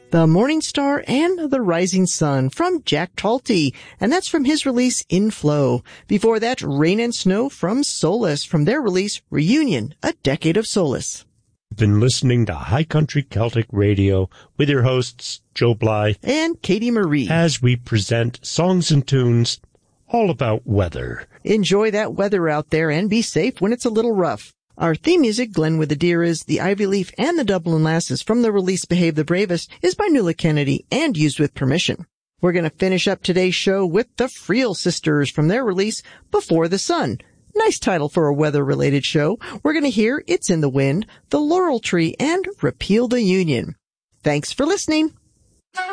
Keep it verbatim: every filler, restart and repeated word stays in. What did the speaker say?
The Morning Star and the Rising Sun from Jack Talty, and that's from his release In Flow. Before that, Rain and Snow from Solace from their release Reunion, A Decade of Solace. You've been listening to High Country Celtic Radio with your hosts Joe Blythe and Katie Marie as we present songs and tunes all about weather. Enjoy that weather out there and be safe when it's a little rough. Our theme music, Glen with the Deer, is The Ivy Leaf and the Dublin Lasses from the release Behave the Bravest, is by Nuala Kennedy and used with permission. We're going to finish up today's show with the Friel Sisters from their release Before the Sun. Nice title for a weather-related show. We're going to hear It's in the Wind, The Laurel Tree, and Repeal the Union. Thanks for listening.